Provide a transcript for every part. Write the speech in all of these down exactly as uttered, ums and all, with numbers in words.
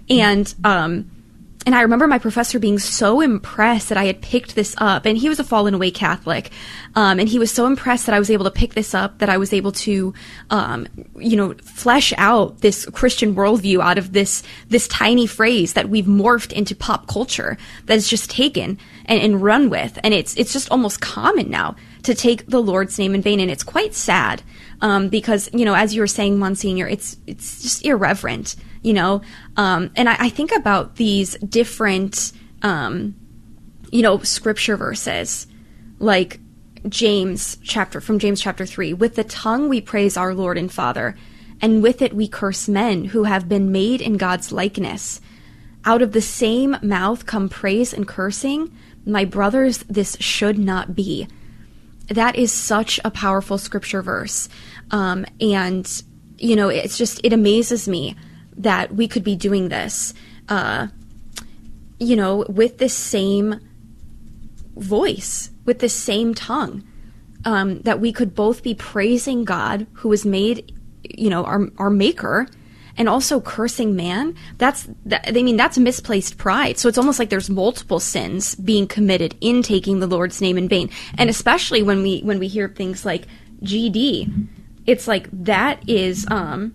And, um, and I remember my professor being so impressed that I had picked this up, and he was a fallen away Catholic. Um, and he was so impressed that I was able to pick this up, that I was able to, um, you know, flesh out this Christian worldview out of this, this tiny phrase that we've morphed into pop culture that is just taken and, and run with. And it's, it's just almost common now to take the Lord's name in vain. And it's quite sad, um, because, you know, as you were saying, Monsignor, it's, it's just irreverent. You know, um, and I, I think about these different, um, you know, scripture verses, like James chapter, from James chapter three, with the tongue we praise our Lord and Father, and with it we curse men who have been made in God's likeness. Out of the same mouth come praise and cursing. My brothers, this should not be. That is such a powerful scripture verse. Um, and, you know, it's just, it amazes me that we could be doing this, uh, you know, with this same voice, with this same tongue, um, that we could both be praising God, who was made, you know, our, our maker, and also cursing man. That's, that, I mean, that's misplaced pride. So it's almost like there's multiple sins being committed in taking the Lord's name in vain. And especially when we, when we hear things like G D, it's like that is, um,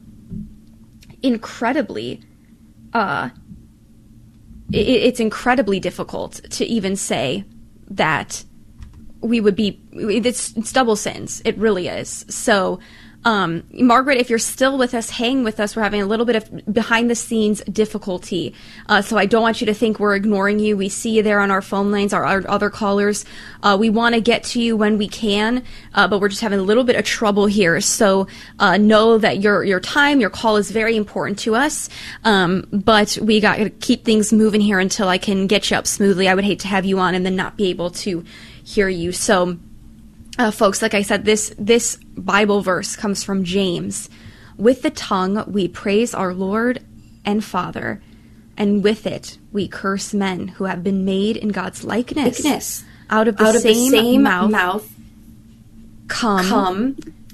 incredibly, uh, it, it's incredibly difficult to even say that we would be, it's, it's double sins. It really is. So, Um, Margaret, if you're still with us, hang with us. We're having a little bit of behind the scenes difficulty. Uh, so I don't want you to think we're ignoring you. We see you there on our phone lines, our, our other callers. Uh, we want to get to you when we can, uh, but we're just having a little bit of trouble here. So, uh, know that your, your time, your call is very important to us. Um, but we got to keep things moving here until I can get you up smoothly. I would hate to have you on and then not be able to hear you. So, Uh, folks, like I said, this this Bible verse comes from James. With the tongue we praise our Lord and Father, and with it we curse men who have been made in God's likeness. likeness. Out of the, Out same, of the same mouth, mouth come, come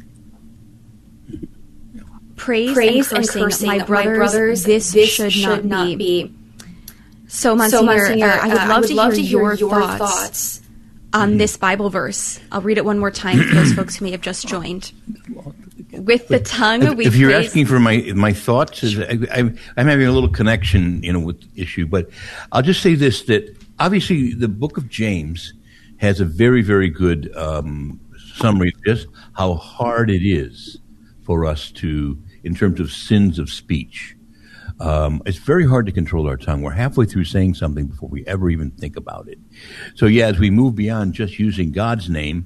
praise, praise and, cursing. and cursing. My brothers, My brothers this, this should, should not, not be. be. So, Monsignor, so, Monsignor uh, I would love, uh, I would to, love hear to hear your, your thoughts. thoughts. On this Bible verse. I'll read it one more time for those folks who may have just joined. With the tongue if, we If you're praise... asking for my my thoughts, I, I, I'm having a little connection, you know, with the issue. But I'll just say this, that obviously the book of James has a very, very good um, summary of just how hard it is for us to, in terms of sins of speech. Um, it's very hard to control our tongue. We're halfway through saying something before we ever even think about it. So yeah, as we move beyond just using God's name,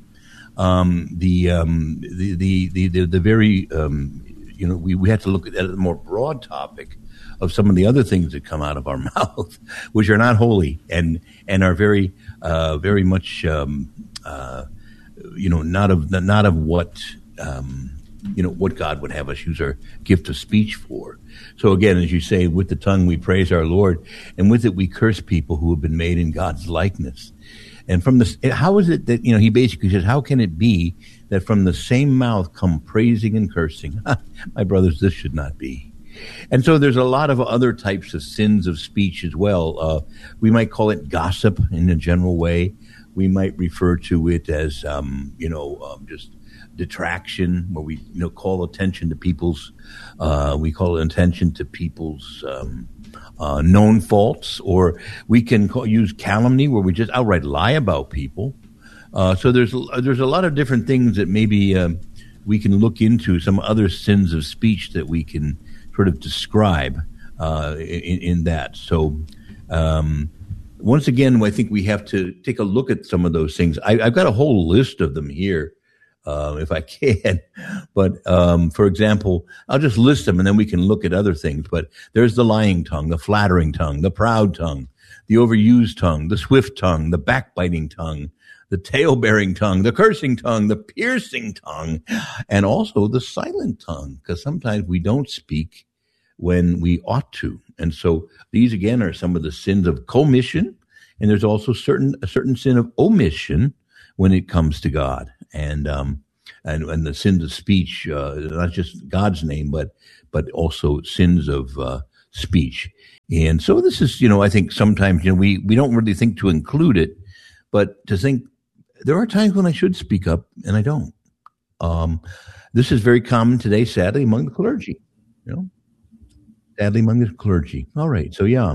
um, the, um, the, the, the, the, the very, um, you know, we, we have to look at a more broad topic of some of the other things that come out of our mouth, which are not holy and, and are very, uh, very much, um, uh, you know, not of, not of what, um, you know, what God would have us use our gift of speech for. So again, as you say, with the tongue we praise our Lord, and with it we curse people who have been made in God's likeness. And from this, how is it that, you know, he basically says, how can it be that from the same mouth come praising and cursing? My brothers, this should not be. And so there's a lot of other types of sins of speech as well. Uh, we might call it gossip in a general way. We might refer to it as, um, you know, um, just detraction, where we, you know, call attention to people's, uh, we call attention to people's, um, uh, known faults, or we can call, use calumny, where we just outright lie about people. Uh, so there's, there's a lot of different things that maybe, um, we can look into, some other sins of speech that we can sort of describe, uh, in, in that. So, um, once again, I think we have to take a look at some of those things. I, I've got a whole list of them here. Uh, if I can. But, um, for example, I'll just list them and then we can look at other things. But there's the lying tongue, the flattering tongue, the proud tongue, the overused tongue, the swift tongue, the backbiting tongue, the tail-bearing tongue, the cursing tongue, the piercing tongue, and also the silent tongue, because sometimes we don't speak when we ought to. And so these, again, are some of the sins of commission, and there's also certain a certain sin of omission when it comes to God. And, um, and, and the sins of speech, uh, not just God's name, but, but also sins of, uh, speech. And so this is, you know, I think sometimes, you know, we, we don't really think to include it, but to think there are times when I should speak up and I don't. Um, this is very common today, sadly, among the clergy, you know, sadly among the clergy. All right. So, yeah.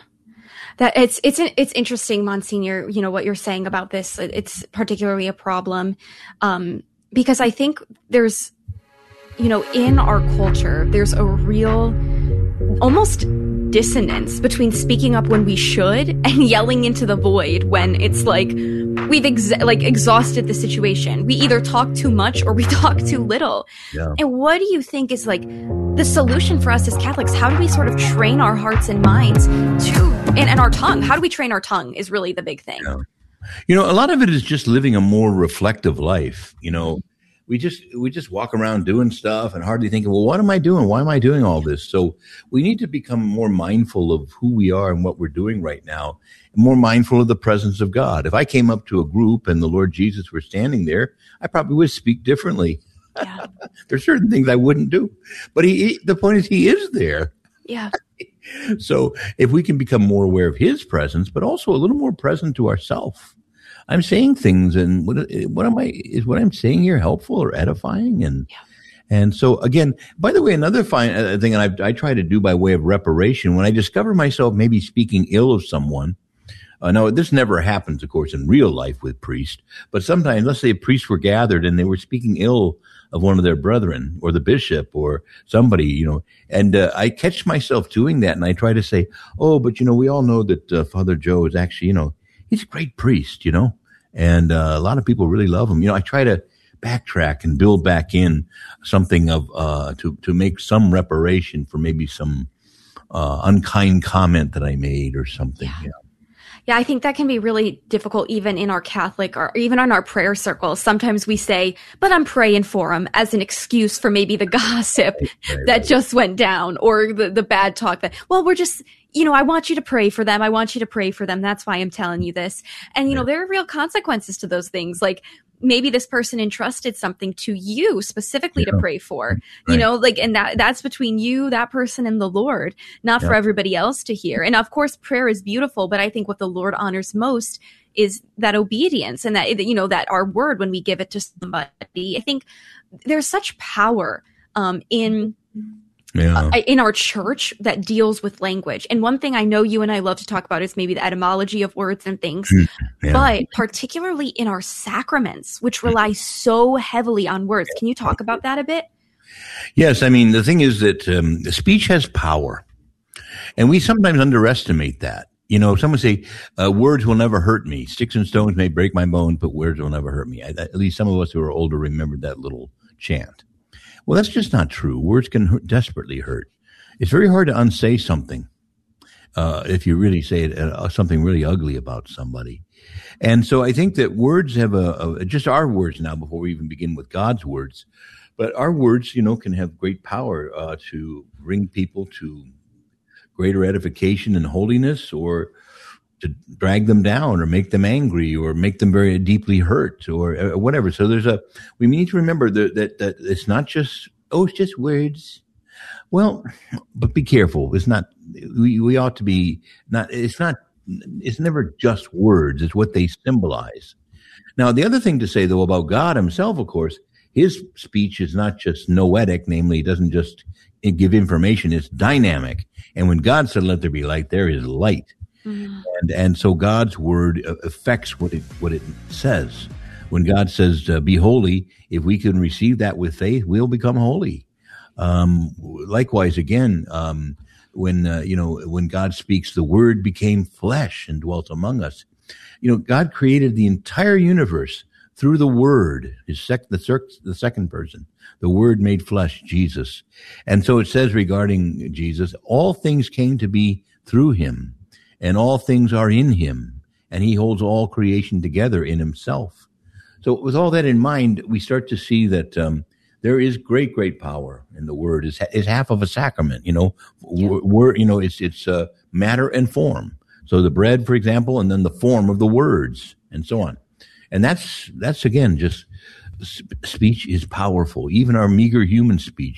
That it's, it's, it's interesting, Monsignor, you know, what you're saying about this. It's particularly a problem, um, because I think there's, you know, in our culture, there's a real almost dissonance between speaking up when we should and yelling into the void when it's like we've ex- like exhausted the situation. We either talk too much or we talk too little. Yeah. And what do you think is like the solution for us as Catholics? How do we sort of train our hearts and minds to, and, and our tongue? How do we train our tongue is really the big thing. Yeah. You know, a lot of it is just living a more reflective life. You know, we just we just walk around doing stuff and hardly thinking, well, what am I doing? Why am I doing all this? So we need to become more mindful of who we are and what we're doing right now, and more mindful of the presence of God. If I came up to a group and the Lord Jesus were standing there, I probably would speak differently. Yeah. There's certain things I wouldn't do, but he, he the point is he is there. Yeah. So if we can become more aware of his presence, but also a little more present to ourselves. I'm saying things, and what what am I? Is what I'm saying here helpful or edifying? And yeah. and so again, by the way, another fine uh, thing, and I I try to do by way of reparation when I discover myself maybe speaking ill of someone. Uh, now this never happens, of course, in real life with priests, but sometimes, let's say, priests were gathered and they were speaking ill of one of their brethren, or the bishop, or somebody, you know, and uh, I catch myself doing that, and I try to say, "Oh, but you know, we all know that uh, Father Joe is actually, you know." He's a great priest, you know, and uh, a lot of people really love him. You know, I try to backtrack and build back in something of uh, to to make some reparation for maybe some uh, unkind comment that I made or something. Yeah. Yeah. Yeah, I think that can be really difficult even in our Catholic or even on our prayer circles. Sometimes we say, but I'm praying for him as an excuse for maybe the gossip right, right, that right. just went down or the, the bad talk that, well, we're just, you know, I want you to pray for them. I want you to pray for them. That's why I'm telling you this. And, you know, there are real consequences to those things. Like maybe this person entrusted something to you specifically yeah. to pray for, right. you know, like, and that that's between you, that person, and the Lord, not yeah. for everybody else to hear. And of course, prayer is beautiful, but I think what the Lord honors most is that obedience and that, you know, that our word, when we give it to somebody, I think there's such power um, in Yeah. Uh, in our church that deals with language. And one thing I know you and I love to talk about is maybe the etymology of words and things, yeah. but particularly in our sacraments, which rely so heavily on words. Can you talk about that a bit? Yes. I mean, the thing is that um, speech has power, and we sometimes underestimate that. You know, someone say, uh, words will never hurt me. Sticks and stones may break my bones, but words will never hurt me. I, at least some of us who are older remember that little chant. Well, that's just not true. Words can hurt, desperately hurt. It's very hard to unsay something uh, if you really say it, uh, something really ugly about somebody. And so I think that words have a, a, just our words now, before we even begin with God's words, but our words, you know, can have great power uh, to bring people to greater edification and holiness, or to drag them down, or make them angry, or make them very deeply hurt, or uh, whatever. So there's a, we need to remember that, that, that it's not just, oh, it's just words. Well, but be careful. It's not, we, we ought to be not, it's not, it's never just words. It's what they symbolize. Now, the other thing to say though about God himself, of course, his speech is not just noetic, namely, it doesn't just give information, it's dynamic. And when God said, let there be light, there is light. Mm-hmm. And and so God's word affects what it what it says. When God says, uh, be holy, if we can receive that with faith, we'll become holy. Um, likewise, again, um, when, uh, you know, when God speaks, the word became flesh and dwelt among us. You know, God created the entire universe through the word, his sec- the, cir- the second person, the word made flesh, Jesus. And so it says regarding Jesus, all things came to be through him, and all things are in him, and he holds all creation together in himself. So with all that in mind, we start to see that um, there is great, great power in the word. It's, it's half of a sacrament, you know, yeah. word, you know, it's, it's uh, matter and form. So the bread, for example, and then the form of the words, and so on. And that's, that's again, just speech is powerful. Even our meager human speech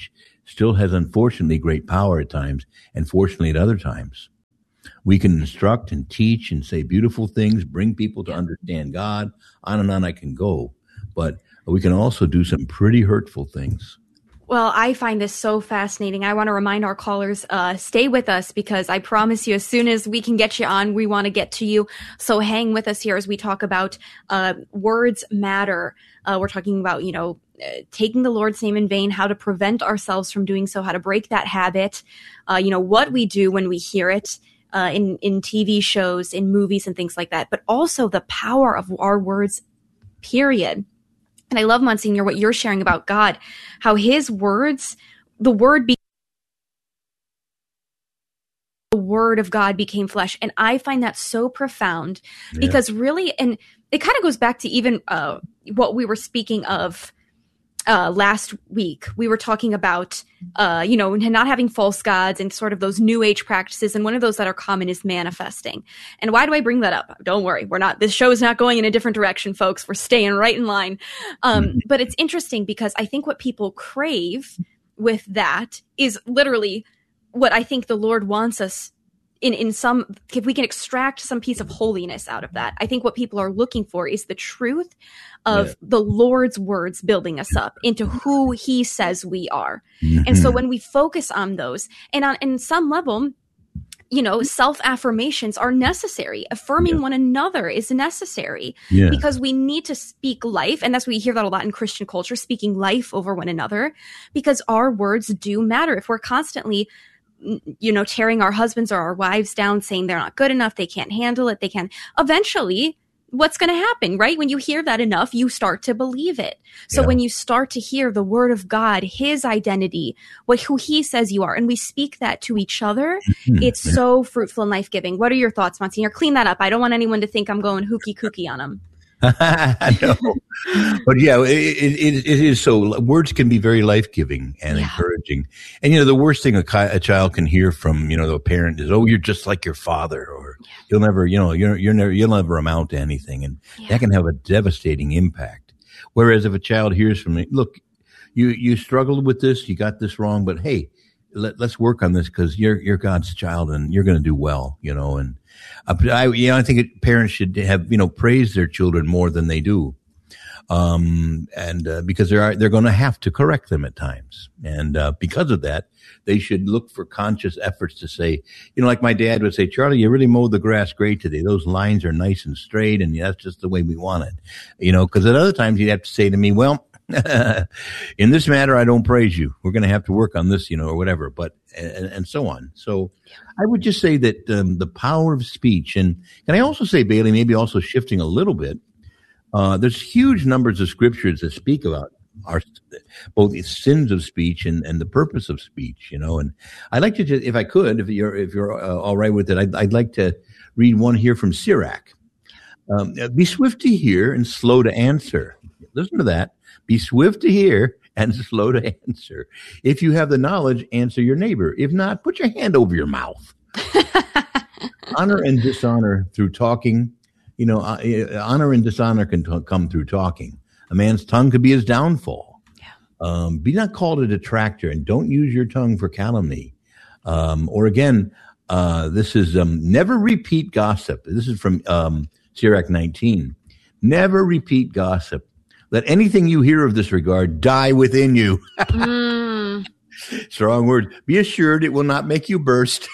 still has unfortunately great power at times, and fortunately at other times. We can instruct and teach and say beautiful things, bring people to understand God, on and on I can go. But we can also do some pretty hurtful things. Well, I find this so fascinating. I want to remind our callers, uh, stay with us, because I promise you, as soon as we can get you on, we want to get to you. So hang with us here as we talk about uh, words matter. Uh, we're talking about, you know, uh, taking the Lord's name in vain, how to prevent ourselves from doing so, how to break that habit, uh, you know, what we do when we hear it. Uh, in, in T V shows, in movies and things like that, but also the power of our words, period. And I love, Monsignor, what you're sharing about God, how his words, the word be- the word of God became flesh. And I find that so profound yeah. because really, and it kind of goes back to even uh, what we were speaking of Uh, last week. We were talking about, uh, you know, not having false gods and sort of those new age practices. And one of those that are common is manifesting. And why do I bring that up? Don't worry. We're not, this show is not going in a different direction, folks. We're staying right in line. Um, but it's interesting because I think what people crave with that is literally what I think the Lord wants us in, in some, if we can extract some piece of holiness out of that. I think what people are looking for is the truth of yeah. the Lord's words building us up into who he says we are. Mm-hmm. And so when we focus on those, and on in some level, you know, self-affirmations are necessary. Affirming yeah. one another is necessary yeah. because we need to speak life. And that's what we hear that a lot in Christian culture, speaking life over one another, because our words do matter. If we're constantly, you know, tearing our husbands or our wives down, saying they're not good enough, they can't handle it, they can't, eventually, what's going to happen, right? When you hear that enough, you start to believe it. So yeah. when you start to hear the word of God, his identity, what who he says you are, and we speak that to each other, it's yeah. so fruitful and life-giving. What are your thoughts, Monsignor? Clean that up. I don't want anyone to think I'm going hooky kooky on them. No. But yeah, it, it, it is so. Words can be very life-giving and yeah. encouraging. And, you know, the worst thing a, a child can hear from, you know, the parent is, oh, you're just like your father, or yeah. you'll never, you know, you're, you're never, you'll never amount to anything. And yeah. that can have a devastating impact. Whereas if a child hears from me, look, you, you struggled with this, you got this wrong, but hey, let, let's work on this because you're, you're God's child and you're going to do well, you know, and uh, I, you know, I think it, parents should have, you know, praise their children more than they do. Um, and, uh, because they're, they're going to have to correct them at times. And, uh, because of that, they should look for conscious efforts to say, you know, like my dad would say, Charlie, you really mowed the grass great today. Those lines are nice and straight. And that's just the way we want it, you know, because at other times he'd have to say to me, well, in this matter, I don't praise you. We're going to have to work on this, you know, or whatever, but, and, and so on. So I would just say that, um, the power of speech, and can I also say, Bailey, maybe also shifting a little bit, uh, there's huge numbers of scriptures that speak about our, both the sins of speech and, and the purpose of speech, you know, and I'd like to just, if I could, if you're, if you're uh, all right with it, I'd, I'd like to read one here from Sirach. Um, be swift to hear and slow to answer. Listen to that. Be swift to hear and slow to answer. If you have the knowledge, answer your neighbor. If not, put your hand over your mouth. Honor and dishonor through talking. You know, uh, honor and dishonor can t- come through talking. A man's tongue could be his downfall. Yeah. Um, be not called a detractor, and don't use your tongue for calumny. Um, or again, uh, this is um, never repeat gossip. This is from um, Sirach nineteen. Never repeat gossip. Let anything you hear of this regard die within you. mm. Strong word. Be assured it will not make you burst.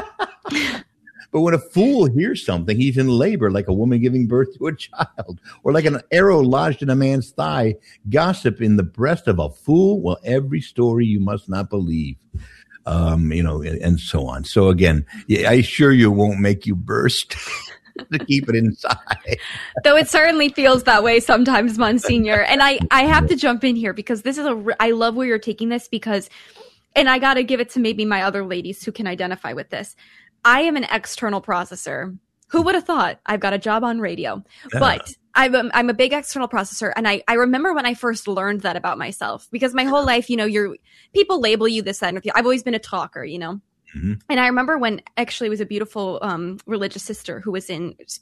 But when a fool hears something, he's in labor, like a woman giving birth to a child, or like an arrow lodged in a man's thigh. Gossip in the breast of a fool. Well, every story you must not believe. Um, you know, and so on. So again, I assure you it won't make you burst. To keep it inside. Though it certainly feels that way sometimes, Monsignor. And I, I have to jump in here because this is a, I love where you're taking this because, and I got to give it to maybe my other ladies who can identify with this. I am an external processor. Who would have thought? I've got a job on radio, yeah. but I'm a, I'm a big external processor. And I, I remember when I first learned that about myself because my whole life, you know, you're, people label you this, that, and I've always been a talker, you know. Mm-hmm. And I remember when actually it was a beautiful um, religious sister who was in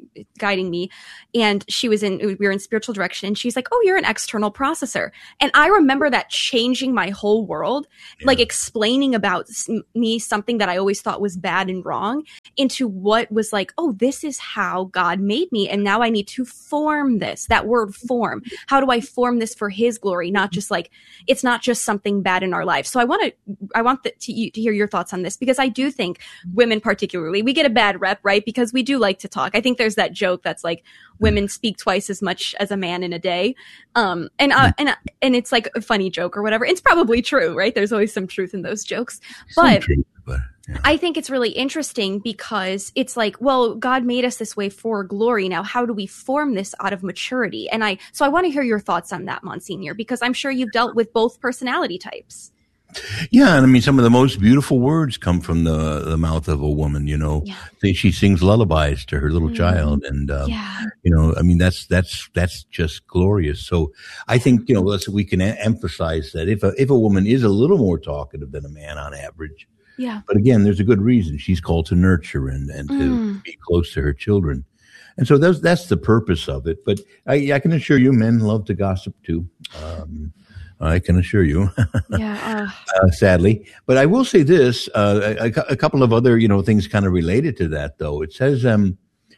guiding me, and she was in, we were in spiritual direction, and she's like, oh, you're an external processor. And I remember that changing my whole world, yeah. like explaining about me something that I always thought was bad and wrong into what was like, oh, this is how God made me. And now I need to form this, that word form. How do I form this for his glory? Not just like, it's not just something bad in our lives. So I want to, I want the, to, you, to hear your thoughts on this, because I do think women particularly, we get a bad rep, right? Because we do like to talk. I think there's that joke that's like, women speak twice as much as a man in a day. Um, and, uh, and, and it's like a funny joke or whatever. It's probably true, right? There's always some truth in those jokes, but, truth, but yeah. I think it's really interesting because it's like, well, God made us this way for glory. Now, how do we form this out of maturity? And I, so I want to hear your thoughts on that, Monsignor, because I'm sure you've dealt with both personality types. Yeah, and I mean, some of the most beautiful words come from the the mouth of a woman. You know, yeah. she sings lullabies to her little mm. child, and um, yeah. you know, I mean, that's that's that's just glorious. So I think you know, let's we can a- emphasize that if a if a woman is a little more talkative than a man on average, yeah. But again, there's a good reason. She's called to nurture and and to mm. be close to her children, and so that's that's the purpose of it. But I, I can assure you, men love to gossip too. Um, I can assure you. yeah. Uh. uh, sadly, but I will say this: uh, a, a couple of other, you know, things kind of related to that. Though it says, um,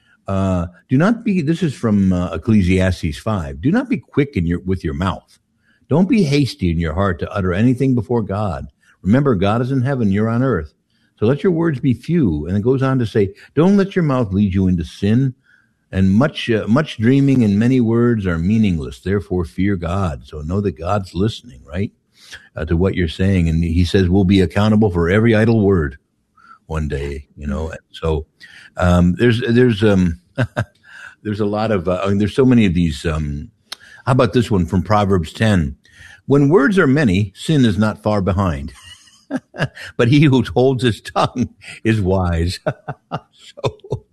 uh, "Do not be." This is from uh, Ecclesiastes five. Do not be quick in your with your mouth. Don't be hasty in your heart to utter anything before God. Remember, God is in heaven; you're on earth. So let your words be few. And it goes on to say, "Don't let your mouth lead you into sin." And much, uh, much dreaming and many words are meaningless. Therefore, fear God. So know that God's listening, right, uh, to what you're saying. And he says we'll be accountable for every idle word one day, you know. And so um, there's there's um, there's a lot of uh, I mean, there's so many of these. Um, how about this one from Proverbs ten? When words are many, sin is not far behind. But he who holds his tongue is wise. So.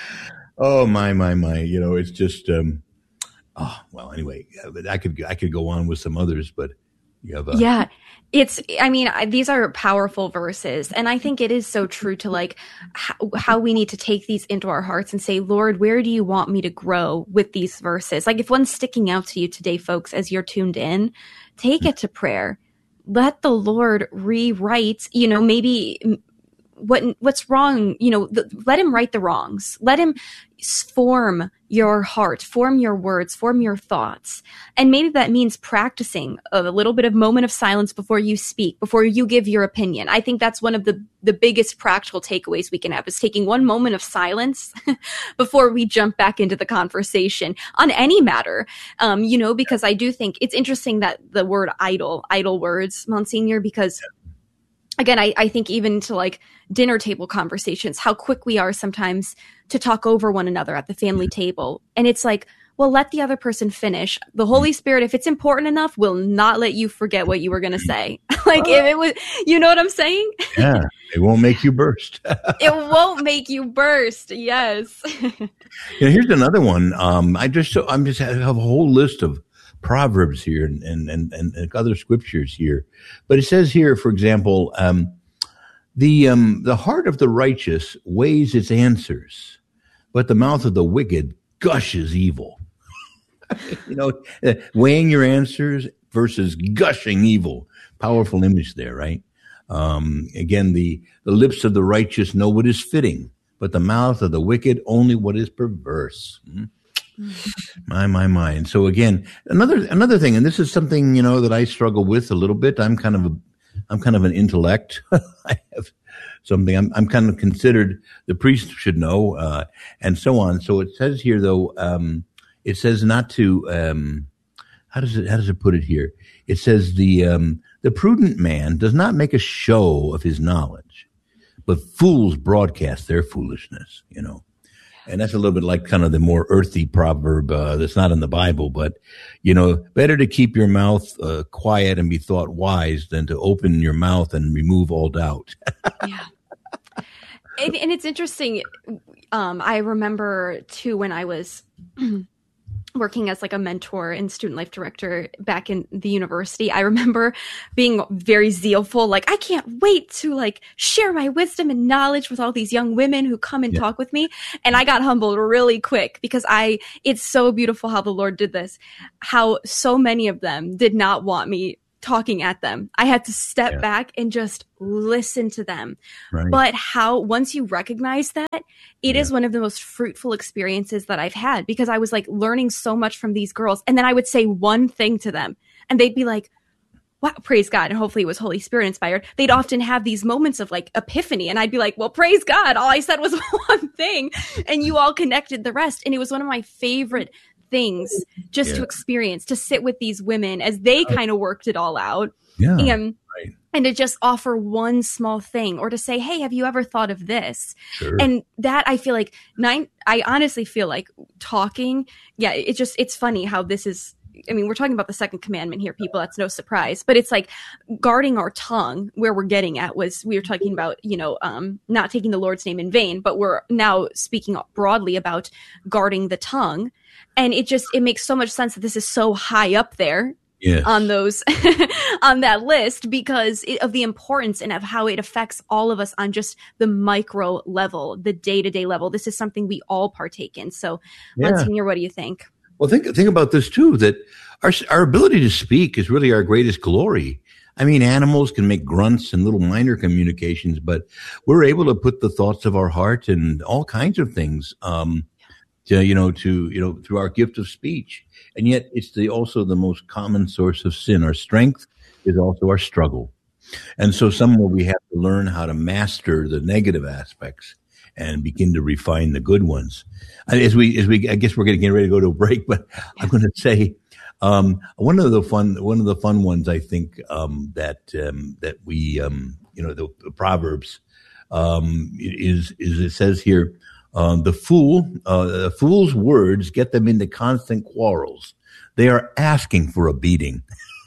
Oh my my my! You know, it's just um, oh well. Anyway, I could I could go on with some others, but you have a yeah. It's I mean I, these are powerful verses, and I think it is so true to like how, how we need to take these into our hearts and say, Lord, where do you want me to grow with these verses? Like if one's sticking out to you today, folks, as you're tuned in, take it to prayer. Let the Lord rewrite. You know, maybe. What what's wrong, you know, the, let him right the wrongs. Let him form your heart, form your words, form your thoughts. And maybe that means practicing a little bit of moment of silence before you speak, before you give your opinion. I think that's one of the, the biggest practical takeaways we can have is taking one moment of silence before we jump back into the conversation on any matter. Um, you know, because I do think it's interesting that the word idle, idle words, Monsignor, because Again, I, I think even to like dinner table conversations, how quick we are sometimes to talk over one another at the family table. And it's like, well, let the other person finish. The Holy Spirit, if it's important enough, will not let you forget what you were going to say. Like if it was, you know what I'm saying? Yeah, it won't make you burst. It won't make you burst. Yes. Yeah, here's another one. Um, I just, so I'm just I have a whole list of Proverbs here and, and, and, and other scriptures here. But it says here, for example, um, the, um, the heart of the righteous weighs its answers, but the mouth of the wicked gushes evil. You know, uh, weighing your answers versus gushing evil. Powerful image there, right? Um, again, the, the lips of the righteous know what is fitting, but the mouth of the wicked only what is perverse. Hmm? My, my, my. And so again, another, another thing, and this is something, you know, that I struggle with a little bit. I'm kind of a, I'm kind of an intellect. I have something I'm, I'm kind of considered the priest should know, uh, and so on. So it says here though, um, it says not to, um, how does it, how does it put it here? It says the, um, the prudent man does not make a show of his knowledge, but fools broadcast their foolishness, you know. And that's a little bit like kind of the more earthy proverb uh, that's not in the Bible, but, you know, better to keep your mouth uh, quiet and be thought wise than to open your mouth and remove all doubt. Yeah. And, and it's interesting. Um, I remember, too, when I was working as like a mentor and student life director back in the university, I remember being very zealful. Like, I can't wait to like share my wisdom and knowledge with all these young women who come and yeah. talk with me. And I got humbled really quick because I, it's so beautiful how the Lord did this, how so many of them did not want me talking at them. I had to step yeah. back and just listen to them. Right. But how, once you recognize that, it yeah. is one of the most fruitful experiences that I've had, because I was like learning so much from these girls. And then I would say one thing to them and they'd be like, wow, praise God. And hopefully it was Holy Spirit inspired. They'd often have these moments of like epiphany. And I'd be like, well, praise God. All I said was one thing and you all connected the rest. And it was one of my favorite things just yeah. to experience, to sit with these women as they kind of worked it all out. Yeah. And, right. and to just offer one small thing, or to say, hey, have you ever thought of this? Sure. And that, I feel like nine, I honestly feel like talking. Yeah. It just, it's funny how this is, I mean, we're talking about the second commandment here, people. That's no surprise, but it's like guarding our tongue. Where we're getting at was, we were talking about, you know, um, not taking the Lord's name in vain, but we're now speaking broadly about guarding the tongue. And it just, it makes so much sense that this is so high up there yes. on those, on that list, because it, of the importance and of how it affects all of us on just the micro level, the day-to-day level. This is something we all partake in. So, yeah. Monsignor, what do you think? Well, think think about this too, that our our ability to speak is really our greatest glory. I mean, animals can make grunts and little minor communications, but we're able to put the thoughts of our heart and all kinds of things, um, to, you know, to, you know, through our gift of speech. And yet it's the, also the most common source of sin. Our strength is also our struggle. And so somewhere we have to learn how to master the negative aspects and begin to refine the good ones. As we, as we, I guess we're getting ready to go to a break, but I'm going to say, um, one of the fun, one of the fun ones, I think, um, that, um, that we, um, you know, the, the Proverbs, um, is, is it says here, um, the fool, uh, the fool's words get them into constant quarrels. They are asking for a beating.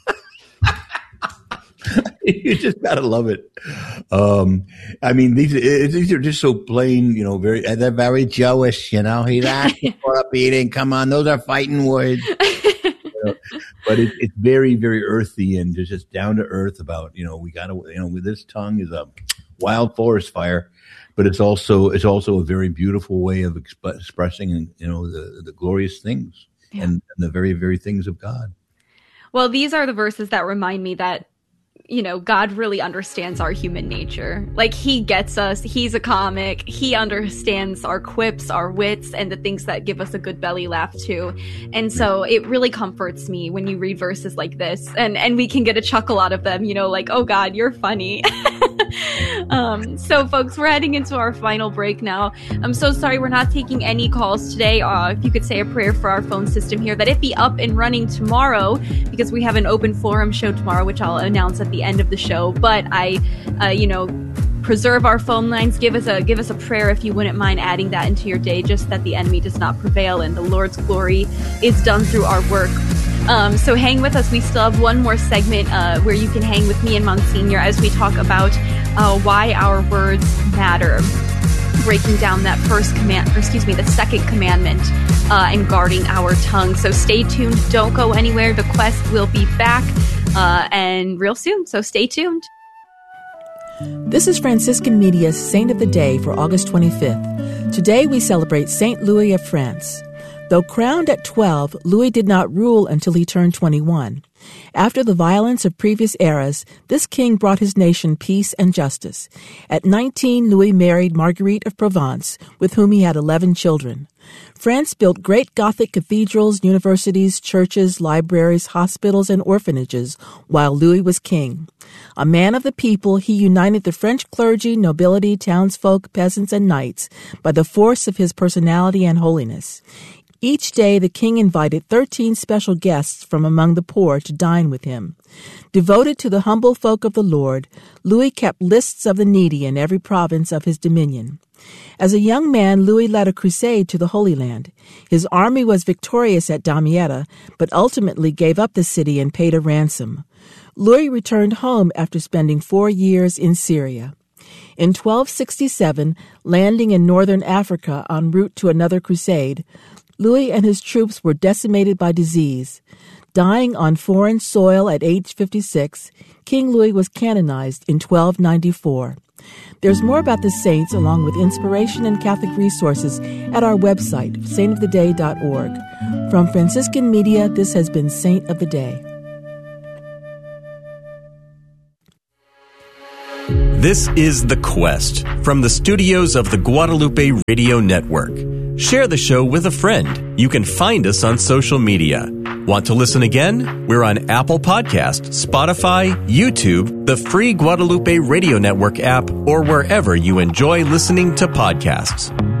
You just gotta love it. Um, I mean, these these are just so plain, you know. Very, they're very Jewish, you know. He's asking for a beating. Come on, those are fighting words. You know, but it, it's very, very earthy and just down to earth about, you know, we gotta, you know, with this tongue is a wild forest fire, but it's also it's also a very beautiful way of exp- expressing, you know, the the glorious things yeah. and, and the very, very things of God. Well, these are the verses that remind me that, you know, God really understands our human nature. Like, he gets us. He's a comic. He understands our quips, our wits, and the things that give us a good belly laugh too. And so it really comforts me when you read verses like this, and, and we can get a chuckle out of them, you know, like, oh God, you're funny. um, so folks, we're heading into our final break now. I'm so sorry we're not taking any calls today. Uh, if you could say a prayer for our phone system here, that it be up and running tomorrow, because we have an open forum show tomorrow, which I'll announce at the end of the show. But I, uh, you know, preserve our phone lines. Give us a give us a prayer if you wouldn't mind adding that into your day, just that the enemy does not prevail and the Lord's glory is done through our work. Um, so hang with us. We still have one more segment uh, where you can hang with me and Monsignor as we talk about uh, why our words matter, breaking down that first command, or excuse me, the second commandment, uh, and guarding our tongue. So stay tuned. Don't go anywhere. The Quest will be back uh, and real soon. So stay tuned. This is Franciscan Media's Saint of the Day for August twenty-fifth. Today we celebrate Saint Louis of France. Though crowned at twelve, Louis did not rule until he turned twenty-one. After the violence of previous eras, this king brought his nation peace and justice. At nineteen, Louis married Marguerite of Provence, with whom he had eleven children. France built great Gothic cathedrals, universities, churches, libraries, hospitals, and orphanages while Louis was king. A man of the people, he united the French clergy, nobility, townsfolk, peasants, and knights by the force of his personality and holiness. Each day, the king invited thirteen special guests from among the poor to dine with him. Devoted to the humble folk of the Lord, Louis kept lists of the needy in every province of his dominion. As a young man, Louis led a crusade to the Holy Land. His army was victorious at Damietta, but ultimately gave up the city and paid a ransom. Louis returned home after spending four years in Syria. In twelve sixty-seven, landing in northern Africa en route to another crusade, Louis and his troops were decimated by disease. Dying on foreign soil at age fifty-six, King Louis was canonized in twelve ninety-four. There's more about the saints along with inspiration and Catholic resources at our website, saint of the day dot org. From Franciscan Media, this has been Saint of the Day. This is The Quest from the studios of the Guadalupe Radio Network. Share the show with a friend. You can find us on social media. Want to listen again? We're on Apple Podcasts, Spotify, YouTube, the free Guadalupe Radio Network app, or wherever you enjoy listening to podcasts.